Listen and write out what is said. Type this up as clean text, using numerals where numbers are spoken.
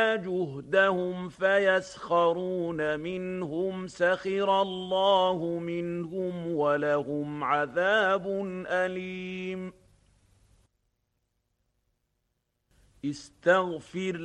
جهدهم فيسخرون منهم سخر الله منهم ولهم عذاب أليم استغفر